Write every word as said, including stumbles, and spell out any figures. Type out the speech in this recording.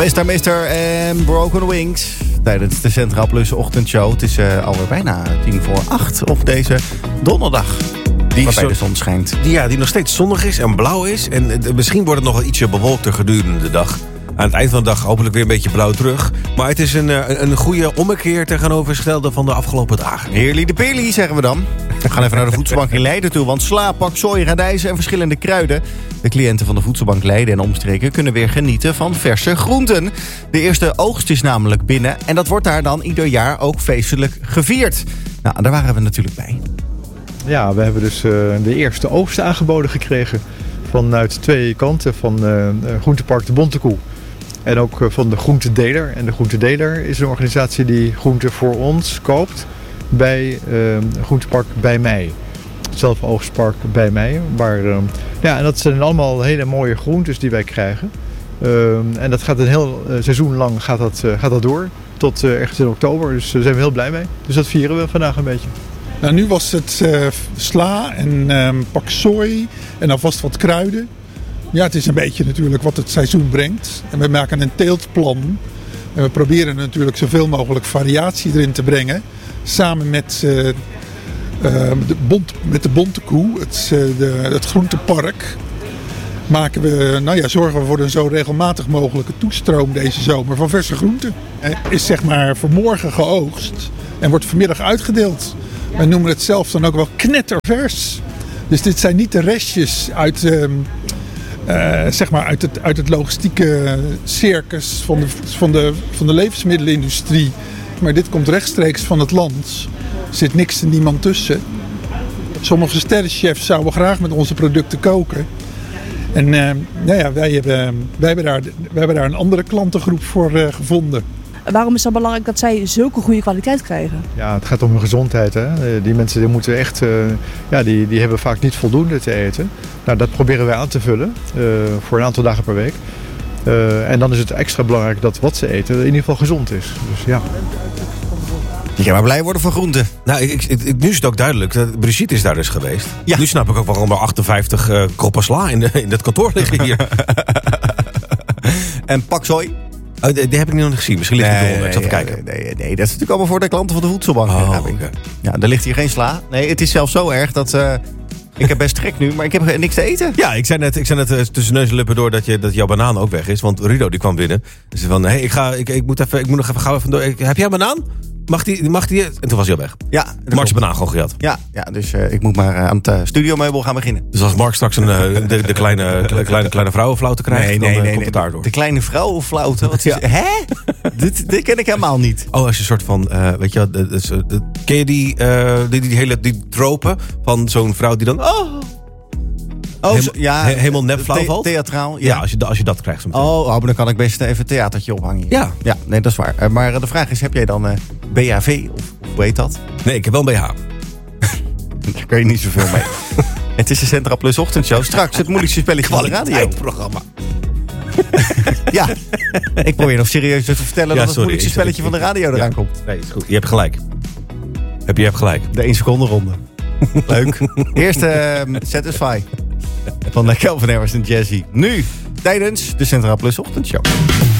mister Mister en Broken Wings. Tijdens de Centraal Plus ochtendshow. Het is uh, alweer bijna tien voor acht op deze donderdag. Die waarbij de zon schijnt. Die, ja, die nog steeds zonnig is en blauw is. En uh, misschien wordt het nog wel ietsje bewolkter gedurende de dag. Aan het eind van de dag hopelijk weer een beetje blauw terug. Maar het is een, een, een goede ommekeer tegenovergestelde van de afgelopen dagen. Heerly de Peely, zeggen we dan. We gaan even naar de voedselbank in Leiden toe. Want sla, pak, sooi, radijzen en verschillende kruiden. De cliënten van de voedselbank Leiden en omstreken kunnen weer genieten van verse groenten. De eerste oogst is namelijk binnen. En dat wordt daar dan ieder jaar ook feestelijk gevierd. Nou, daar waren we natuurlijk bij. Ja, we hebben dus uh, de eerste oogst aangeboden gekregen. Vanuit twee kanten van uh, Groentepark de Bonte Koe. En ook van de Groentedeler. En de Groentedeler is een organisatie die groenten voor ons koopt bij uh, Groentepark Bij Mij. Zelfoogstpark Bij Mij. Waar, uh, ja, en dat zijn allemaal hele mooie groentes die wij krijgen. Uh, en dat gaat een heel uh, seizoen lang gaat dat, uh, gaat dat door. Tot uh, ergens in oktober. Dus daar zijn we heel blij mee. Dus dat vieren we vandaag een beetje. Nou, nu was het uh, sla en um, pak sooi en alvast wat kruiden. Ja, het is een beetje natuurlijk wat het seizoen brengt. En we maken een teeltplan. En we proberen natuurlijk zoveel mogelijk variatie erin te brengen. Samen met, uh, uh, de, bont, met de Bonte Koe, het, uh, de, het groentepark. Maken we, nou ja, zorgen we voor een zo regelmatig mogelijke toestroom deze zomer van verse groenten. Er is zeg maar vanmorgen geoogst en wordt vanmiddag uitgedeeld. Wij noemen het zelf dan ook wel knettervers. Dus dit zijn niet de restjes uit... Uh, Uh, zeg maar uit het, uit het logistieke circus van de, van, de, van de levensmiddelenindustrie. Maar dit komt rechtstreeks van het land. Er zit niks en niemand tussen. Sommige sterrenchefs zouden graag met onze producten koken. En uh, nou ja, wij, hebben, wij, hebben daar, wij hebben daar een andere klantengroep voor uh, gevonden. Waarom is het belangrijk dat zij zulke goede kwaliteit krijgen? Ja, het gaat om hun gezondheid. Hè? Die mensen die moeten echt, uh, ja, die, die hebben vaak niet voldoende te eten. Nou, dat proberen wij aan te vullen uh, voor een aantal dagen per week. Uh, en dan is het extra belangrijk dat wat ze eten in ieder geval gezond is. Dus ja. Je kan maar blij worden van groenten. Nou, ik, ik, nu is het ook duidelijk. Brigitte is daar dus geweest. Ja. Nu snap ik ook waarom er achtenvijftig uh, kroppen sla in, de, in het kantoor liggen hier. En pak sooi? Oh, die, die heb ik nog niet gezien. Misschien ligt het nee, eronder. Ik zal nee, even kijken. Nee, nee, nee, dat is natuurlijk allemaal voor de klanten van de voedselbank. Oh, okay. Ja, er ligt hier geen sla. Nee, het is zelfs zo erg dat... Uh, ik heb best trek nu, maar ik heb niks te eten. Ja, ik zei net, ik zei net uh, tussen neus en lippen door dat, je, dat jouw banaan ook weg is. Want Rudo die kwam binnen. Dus van, hey, ik, ga, ik, ik, moet even, ik moet nog even gauw even door. Ik, heb jij een banaan? Mag die, mag die? En toen was hij al weg. Ja. Mark zijn banaan gewoon gejat. Ja, ja dus uh, ik moet maar uh, aan het uh, studiomeubel gaan beginnen. Dus als Mark straks een, uh, de, de kleine, kleine, kleine vrouwenflauwte krijgt, nee, dan nee, uh, nee, komt het nee, daardoor. De kleine vrouwenflauwte? Wat is, ja. Hè? dit, dit ken ik helemaal niet. Oh, als je een soort van, uh, weet je wel, de, de, de, ken je die, uh, die, die hele die tropen van zo'n vrouw die dan... Oh, Oh, helemaal, ja, he, helemaal nep flauw valt? The- theatraal, ja. Ja, als je, als je dat krijgt. Oh, oh, maar dan kan ik best even een theatertje ophangen. Ja. Ja, nee, dat is waar. Uh, maar uh, de vraag is, heb jij dan uh, B H V of, of hoe heet dat? Nee, ik heb wel een B H. Daar kan je niet zoveel mee. Het is de Centraal Plus ochtendshow. Straks het moeilijkste spelletje van de radio. Programma. Ja, ik probeer nog serieus te vertellen Ja, dat het sorry, moeilijkste ik- spelletje van de radio ja. eraan komt. Nee, is goed. Je hebt gelijk. Heb je hebt gelijk. De één seconde ronde. Leuk. Eerste uh, Satisfy. Van de Calvin Harris en Jazzy. Nu, tijdens de Centraal Plus ochtendshow.